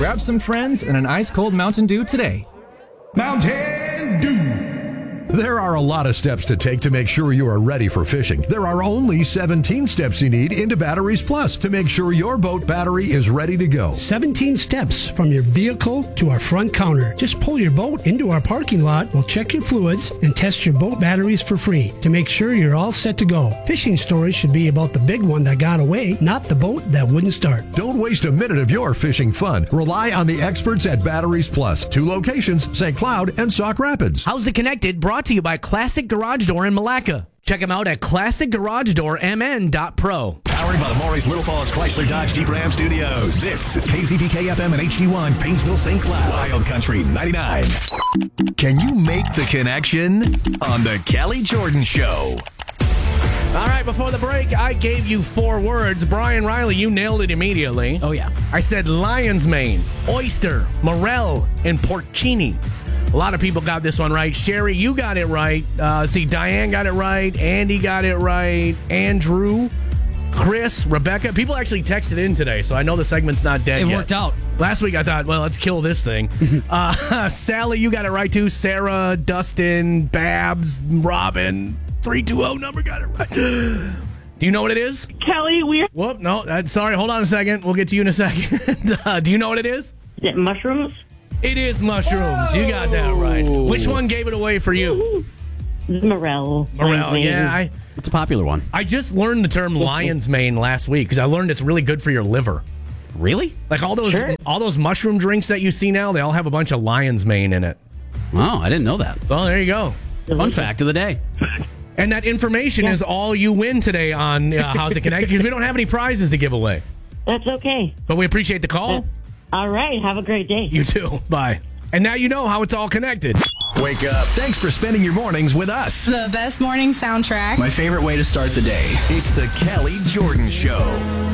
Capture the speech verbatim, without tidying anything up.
Grab some friends and an ice-cold Mountain Dew today. Mountain Dew. There are a lot of steps to take to make sure you are ready for fishing. There are only seventeen steps you need into Batteries Plus to make sure your boat battery is ready to go. seventeen steps from your vehicle to our front counter. Just pull your boat into our parking lot, we'll check your fluids, and test your boat batteries for free to make sure you're all set to go. Fishing stories should be about the big one that got away, not the boat that wouldn't start. Don't waste a minute of your fishing fun. Rely on the experts at Batteries Plus. Two locations, Saint Cloud and Sauk Rapids. How's It Connected? Brought to you by Classic Garage Door in Malacca. Check them out at classic garage door m n dot pro. Powered by the Maurice Little Falls Chrysler Dodge Jeep Ram Studios. This is K Z B K F M and H D one, Painesville, Saint Cloud. Wild Country ninety-nine. Can you make the connection on the Kelly Jordan Show? All right, before the break, I gave you four words. Brian Riley, you nailed it immediately. Oh, yeah. I said lion's mane, oyster, morel, and porcini. A lot of people got this one right. Sherry, you got it right. Uh, see, Diane got it right. Andy got it right. Andrew, Chris, Rebecca. People actually texted in today, so I know the segment's not dead It yet. worked out. Last week I thought, well, let's kill this thing. uh, Sally, you got it right too. Sarah, Dustin, Babs, Robin. three two zero number got it right. Do you know what it is? Kelly, we're... Whoop, no. Uh, sorry, hold on a second. We'll get to you in a second. uh, do you know what it is? Is it mushrooms? It is mushrooms. You got that right. Which one gave it away for you? Morel. Morel, yeah. I, It's a popular one. I just learned the term lion's mane last week because I learned it's really good for your liver. Really? Like all those Sure. all those mushroom drinks that you see now, they all have a bunch of lion's mane in it. Oh, I didn't know that. Well, there you go. Fun fact of the day. And that information Yeah. is all you win today on uh, How's It Connected because we don't have any prizes to give away. That's okay. But we appreciate the call. All right. Have a great day. You too. Bye. And now you know how it's all connected. Wake up. Thanks for spending your mornings with us. The best morning soundtrack. My favorite way to start the day. It's the Kelly Jordan Show.